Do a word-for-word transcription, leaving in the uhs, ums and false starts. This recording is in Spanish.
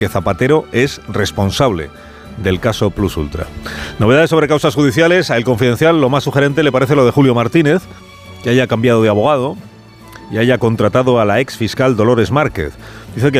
que Zapatero es responsable del caso Plus Ultra. Novedades sobre causas judiciales. A El Confidencial lo más sugerente le parece lo de Julio Martínez, que haya cambiado de abogado y haya contratado a la ex fiscal Dolores Márquez. Dice que